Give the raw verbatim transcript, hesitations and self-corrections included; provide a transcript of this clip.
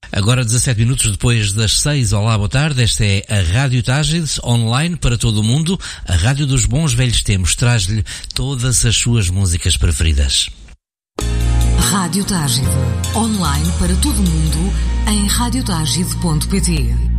Agora dezassete minutos depois das seis. Olá, boa tarde. Esta é a Rádio Tágide, online para todo o mundo. A rádio dos bons velhos tempos traz-lhe todas as suas músicas preferidas. Rádio Tágide, online para todo o mundo em rádio tágide ponto pt.